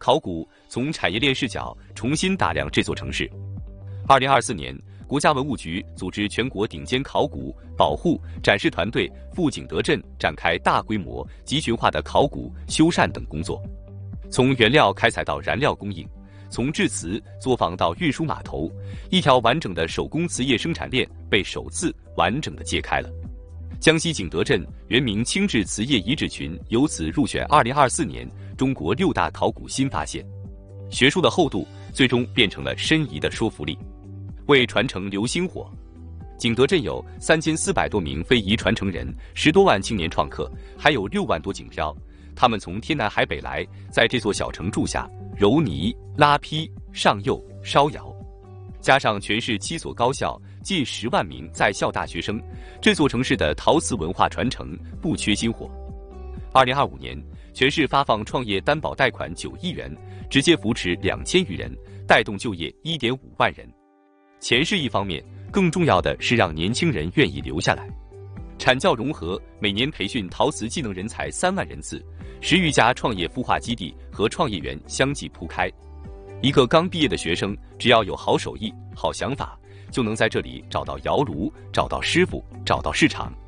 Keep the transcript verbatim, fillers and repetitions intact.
考古从产业链视角重新打量这座城市。二零二四年，国家文物局组织全国顶尖考古、保护、展示团队赴景德镇展开大规模集群化的考古、修缮等工作。从原料开采到燃料供应，从制瓷作坊到运输码头，一条完整的手工瓷业生产链被首次完整的揭开了。江西景德镇原名清治瓷业遗址群由此入选二零二四年中国六大考古新发现。学术的厚度最终变成了申遗的说服力。为传承留星火，景德镇有三千四百多名非遗传承人，十多万青年创客，还有六万多景漂。他们从天南海北来，在这座小城住下，揉泥、拉坯、上釉、烧窑。加上全市七所高校，近十万名在校大学生，这座城市的陶瓷文化传承不缺薪火。二零二五年，全市发放创业担保贷款九亿元，直接扶持两千余人，带动就业一点五万人。钱是一方面，更重要的是让年轻人愿意留下来。产教融合，每年培训陶瓷技能人才三万人次，十余家创业孵化基地和创业园相继铺开。一个刚毕业的学生，只要有好手艺、好想法，就能在这里找到窑炉，找到师傅，找到市场。